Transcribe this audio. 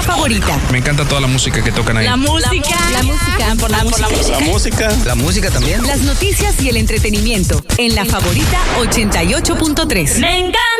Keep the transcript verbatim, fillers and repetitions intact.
Favorita. Me encanta toda la música que tocan ahí. La música. La música. Por la, por la música. La música. La música también. Las noticias y el entretenimiento en La Favorita ochenta y ocho punto tres. ¡Me encanta!